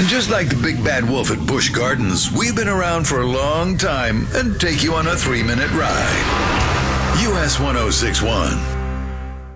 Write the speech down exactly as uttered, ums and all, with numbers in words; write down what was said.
And just like the big bad wolf at Busch Gardens, we've been around for a long time and take you on a three-minute ride. U S one oh six one.